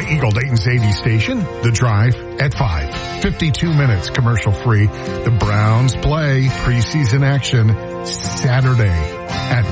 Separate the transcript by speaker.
Speaker 1: Eagle Dayton's 80 station. The Drive at 5. 52 minutes commercial free. The Browns play preseason action Saturday.